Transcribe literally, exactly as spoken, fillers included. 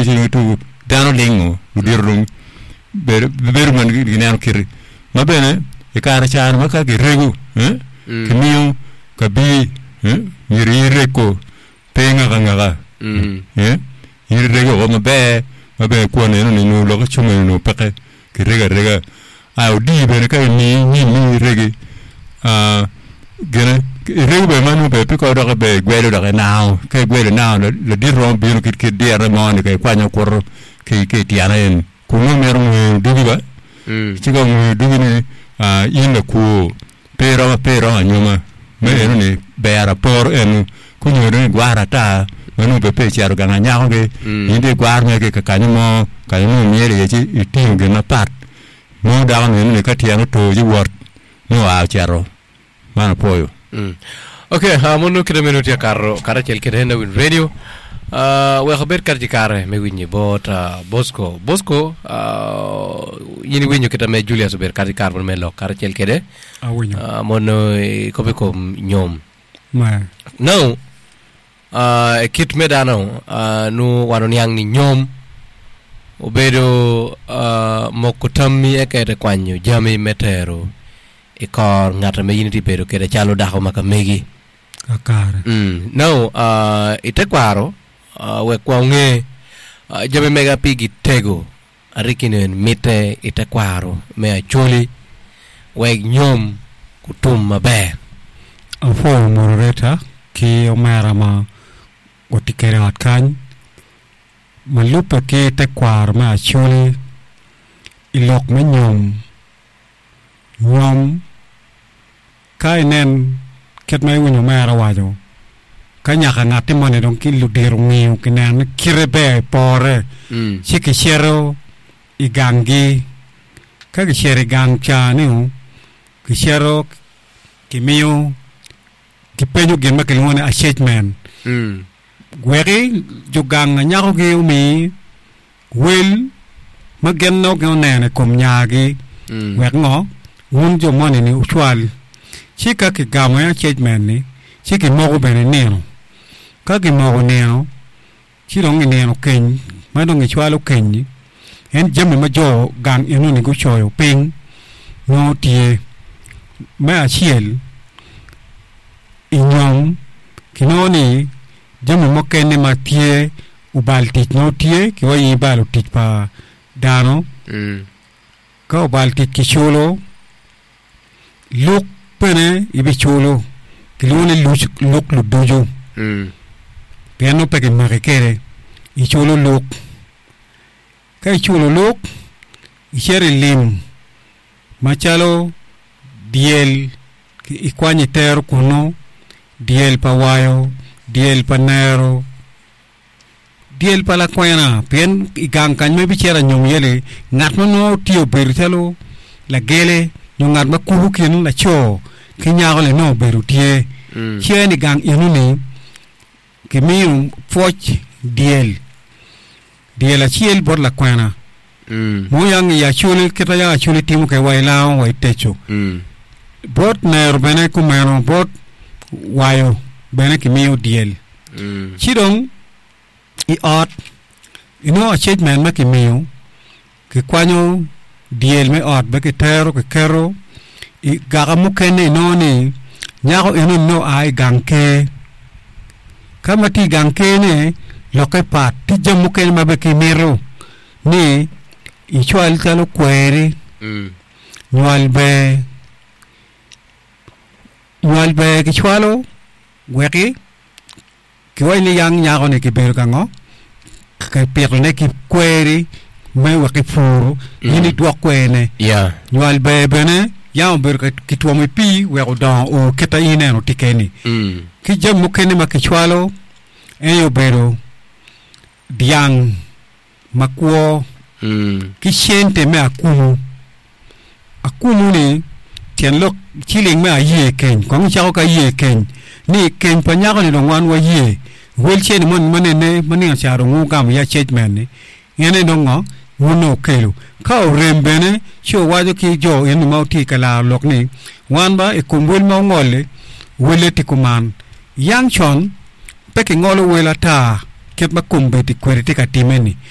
tu ci tu dano lingo dirrum ber ber man gi naan kiri ma bene e kara chan ma ka gi regu eh ke miyo ka bi eh yiri reko penga nga eh yiri rego ma be ma be ko ne no no lo ko chuma no peke ki rega rega a odi be ka ni ni ni regi a gene regu be manu be pe ko do be gwelo do now ke gwelo now le di rom bi no kit kit di ara mo ni ke kwa nya ko ke ke ti ana en ku no mer mo dugi ba ci ko mo dugi ne a in ku pero pero nyuma me no ni be ara por en ku no ne gwara ta manu be pe chiaro ga nya ko ke inde gwar me ke ka ni mo ka ni mo miere ye ci ti ge na pat mo da ne ne ka ti ana to ji wor no a chiaro mana poyo okay ha monu kede minuti ya carro cara chel kede na win radio uh we khaber karji kare me winni bot bosco bosco uh yini winni kede me julia ber karji kar me lo cara chel kede a winni mono ko be ko nyom ma no uh kit me dano uh nu wanon yang ni nyom obedo uh mokutami e kede kwanyo jami metero ikor ngata me yini bedo kede chalo daho maka megi akare mm no uh ite kwaro uh, we kwaunge uh, jabe mega pigi tego arikinen mite ite kwaro me achuli we nyom kutum mabe afo moreta ki omara ma gotikere atkan malupe ke te kwaro me achuli ilok me nyom nyom kai nen ket mai winyo mara wajo kanya kana timone don kilu dirungi kinan kirebe pore mm chiki shero igangi kagi shere gangcha ni ki shero kimiyo kipenyo genma kelone assessment mm gweri jogang nyako ge umi wel magenno gonene kom nyaagi mm werngo won jo moni ni utwal chika ki gamo ya chejmen ni chiki mogo bene neno kaki mogo neno chirong neno ken madong chwalo ken en jemme ma jo gang eno ni go choyo ping no tie ma chiel inyong kinoni jemme mo ken ne ma tie ubalti no tie ki wayi balu tit pa dano mm ka ubalti ki cholo luk pene ibi cholo kilone luk luk lu dojo mm piano peke marekere i cholo luk kai cholo luk i shere lim machalo diel i kwani ter kuno diel pa wayo diel pa nero diel pa la kwena pien i gang kan me bichera nyom yele ngat no tio bertelo la gele no ngat ma kubu kin la cho kinyaago le no berutie cheni gang inuni kimium foch diel diel a chiel bor la kwena mm mo yang ya chule kita ya chule timu ke waila wa techo mm bot ner bene kumero bot wayo bene kimiu diel mm chidong i ot ino a chejmen ma kimiu ke kwanyo diel me ot be ke tero ke kero i gaga mukene noni nyako ino no ai ganke kama ti ganke ne loke pat ti jamukene mabe kimero ni i chwal talo kwere mm nywal be nywal be ki chwalo weki ki wani yang nyako ne ki bero kango ka pero ne ki kwere me weki furu yini dwa kwene yeah nywal be bene ya ber ki tuo me pi we o dan o keta ine no tikeni mm ki jamu kene ma ki chwalo e yo bero diang makwo mm ki shente me akumu akumu ni tien lok chiling me aye ken ko ngcha ka ye ken ni ken pa nya ko ni wan wa ye wel chen mon manene mani charo ngu gam ya chejmen ni ngene dongo wono kelo ka rembene cho wajo ki jo en mauti kala lok ni wan ba e kumbul ma ngole wele ti kuman yang chon peke ngolo wela ta ket ma kumbe ti kwere ti ka timeni